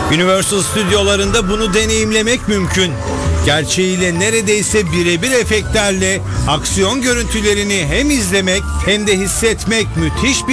Universal stüdyolarında bunu deneyimlemek mümkün. Gerçeğiyle neredeyse birebir efektlerle aksiyon görüntülerini hem izlemek hem de hissetmek müthiş bir